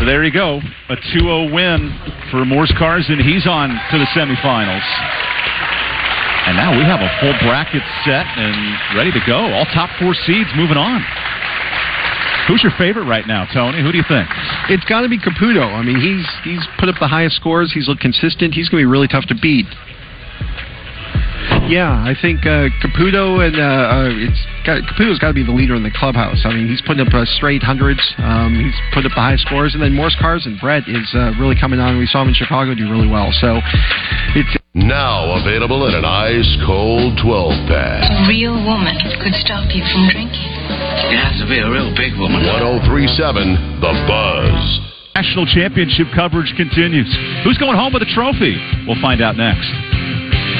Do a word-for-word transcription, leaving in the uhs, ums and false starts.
So there you go, a two oh win for Morse Cars, and he's on to the semifinals. And now we have a full bracket set and ready to go. All top four seeds moving on. Who's your favorite right now, Tony? Who do you think? It's got to be Caputo. I mean, he's he's put up the highest scores. He's looked consistent. He's going to be really tough to beat. Yeah, I think uh, Caputo and uh, uh, it's got, Caputo's got to be the leader in the clubhouse. I mean, he's putting up uh, straight hundreds. Um, he's put up the highest scores, and then Morse Cars and Brett is uh, really coming on. We saw him in Chicago do really well. So it's now available in an ice cold twelve pack. A real woman could stop you from drinking. It has to be a real big woman. one oh three point seven The Buzz. National championship coverage continues. Who's going home with a trophy? We'll find out next.